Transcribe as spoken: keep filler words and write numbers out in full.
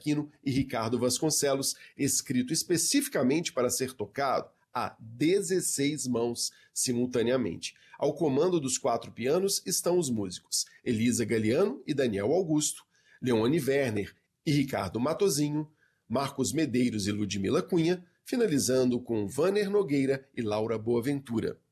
Aquino e Ricardo Vasconcelos, escrito especificamente para ser tocado a dezesseis mãos simultaneamente. Ao comando dos quatro pianos estão os músicos Elisa Galiano e Daniel Augusto, Leone Werner e Ricardo Matozinho, Marcos Medeiros e Ludmila Cunha, finalizando com Vanner Nogueira e Laura Boaventura.